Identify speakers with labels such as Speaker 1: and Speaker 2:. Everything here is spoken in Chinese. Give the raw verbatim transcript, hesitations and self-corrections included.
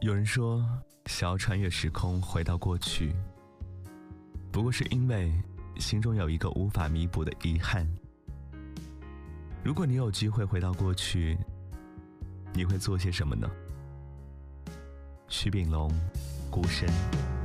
Speaker 1: 有人说想要穿越时空回到过去，不过是因为心中有一个无法弥补的遗憾。如果你有机会回到过去，你会做些什么呢？徐秉龙，孤身。